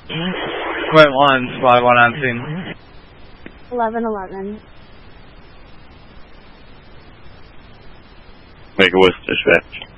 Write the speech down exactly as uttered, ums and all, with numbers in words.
Point one, squad one on scene. eleven eleven. Make a West dispatch.